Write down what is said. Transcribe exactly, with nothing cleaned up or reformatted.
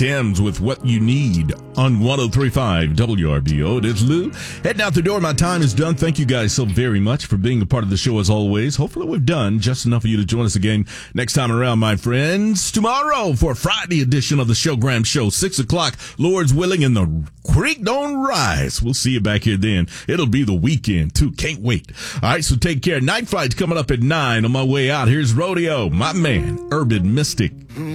Thames with What You Need on one oh three point five W R B O. It is Lou. Heading out the door. My time is done. Thank you guys so very much for being a part of the show as always. Hopefully we've done just enough for you to join us again next time around, my friends. Tomorrow for a Friday edition of the Showgram Show, six o'clock, Lord's willing, and the creek don't rise. We'll see you back here then. It'll be the weekend, too. Can't wait. All right, so take care. Night Flight's coming up at nine. On my way out, here's Rodeo, my man, Urban Mystic.